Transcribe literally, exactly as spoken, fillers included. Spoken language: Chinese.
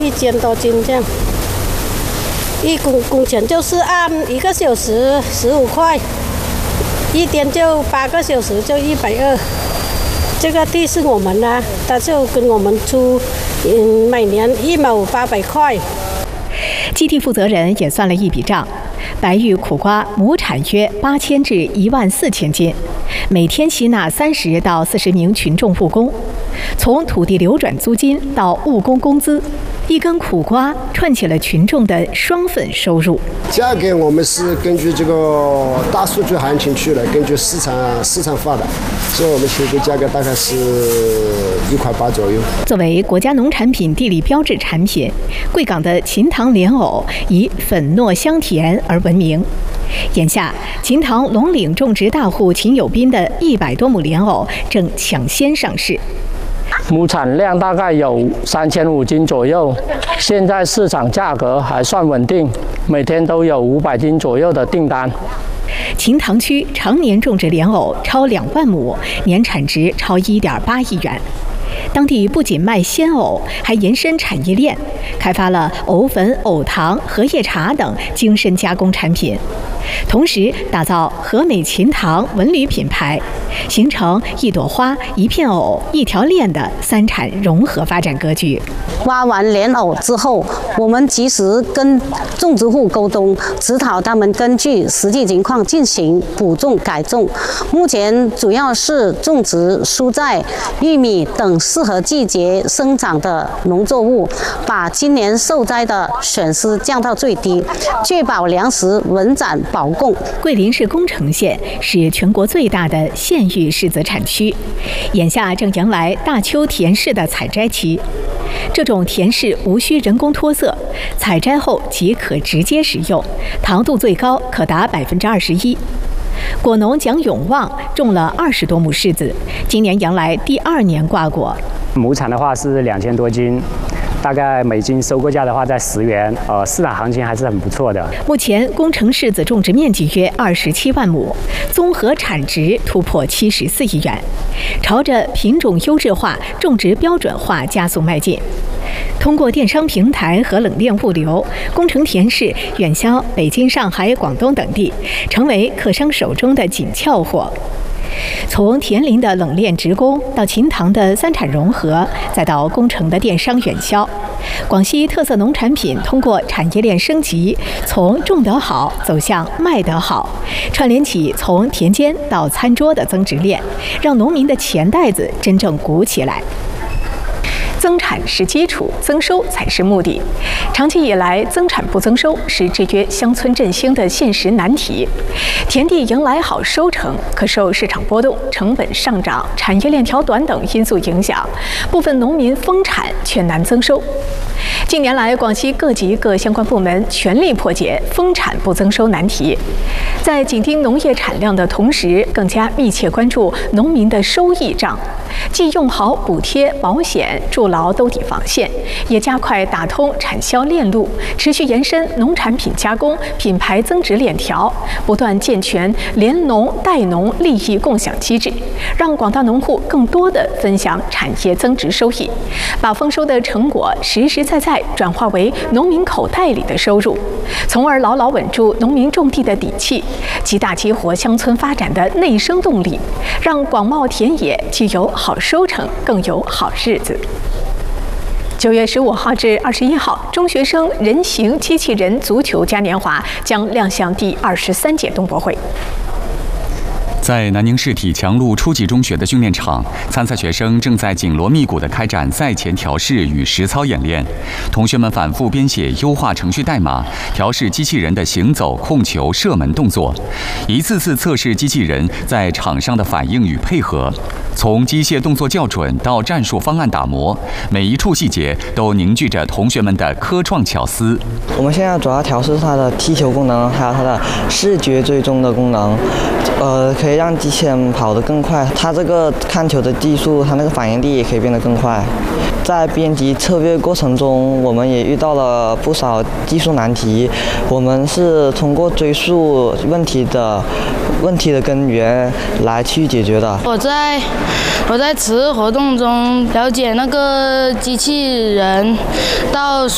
一千多斤这样。一工工钱就是按一个小时十五块，一天就八个小时就一百二。这个地是我们的，他就跟我们出，嗯，每年一亩八百块。 基地负责人也算了一笔账。白玉苦瓜亩产约八千至一万四千斤，每天吸纳三十到四十名群众务工，从土地流转租金到务工工资，一根苦瓜串起了群众的双份收入。 价格我们是根据这个大数据行情去的，根据市场市场发的，所以我们起的价格大概是一块八左右。 作为国家农产品地理标志产品，贵港的秦塘莲藕以粉糯香甜而闻名。眼下，秦塘龙岭种植大户秦有斌的一百多亩莲藕正抢先上市。 亩产量大概有三千五斤左右，现在市场价格还算稳定，每天都有五百斤左右的订单。 秦塘区常年种植莲藕超两万亩，年产值超一点八亿元。当地不仅卖鲜藕，还延伸产业链，开发了藕粉、藕糖、荷叶茶等精深加工产品，同时打造和美秦塘文旅品牌，形成一朵花、一片藕、一条链的三产融合发展格局。 挖完莲藕之后，我们及时跟种植户沟通，指导他们根据实际情况进行补种改种。目前主要是种植蔬菜、玉米等适合季节生长的农作物，把今年受灾的损失降到最低，确保粮食稳产保供。 桂林市宫城县是全国最大的县域柿子产区，眼下正迎来大秋甜柿的采摘期。这种甜柿无需人工脱色，采摘后即可直接食用，糖度最高可达百分之二十一。果农蒋永旺种了二十多亩柿子，今年迎来第二年挂果。 亩产的话是两千多斤。大概每斤收购价的话在十元，呃，市场行情还是很不错的。 目前，宫城柿子种植面积约二十七万亩，综合产值突破七十四亿元，朝着品种优质化、种植标准化加速迈进。通过电商平台和冷链物流，宫城甜柿远销北京、上海、广东等地，成为客商手中的紧俏货。从田林的冷链直供到秦塘的三产融合，再到宫城的电商远销，广西特色农产品通过产业链升级，从种得好走向卖得好，串联起从田间到餐桌的增值链，让农民的钱袋子真正鼓起来。增产是基础，增收才是目的。长期以来，增产不增收是制约乡村振兴的现实难题。田地迎来好收成，可受市场波动、成本上涨、产业链条短等因素影响，部分农民丰产却难增收。近年来，广西各级各相关部门全力破解丰产不增收难题，在紧盯农业产量的同时，更加密切关注农民的收益账，既用好补贴、保险、筑牢兜底防线，也加快打通产销链路，持续延伸农产品加工、品牌增值链条，不断健全联农带农利益共享机制，让广大农户更多地分享产业增值收益，把丰收的成果实实在在转化为农民口袋里的收入，从而牢牢稳住农民种地的底气，极大激活乡村发展的内生动力，让广袤田野既有好收成，更有好日子。九月十五号至二十一号，中学生人形机器人足球嘉年华将亮相第二十三届冬博会。 在南宁市体强路初级中学的训练场，参赛学生正在紧锣密鼓地开展赛前调试与实操演练。同学们反复编写优化程序代码，调试机器人的行走、控球、射门动作，一次次测试机器人在场上的反应与配合。从机械动作校准到战术方案打磨，每一处细节都凝聚着同学们的科创巧思。 我们现在主要调试它的踢球功能，还有它的视觉追踪的功能，呃，可以让机器人跑得更快。它这个看球的技术，它那个反应力也可以变得更快。在编辑策略过程中，我们也遇到了不少技术难题。我们是通过追溯问题的问题的根源来去解决的。 我在我在此活动中了解那个机器人到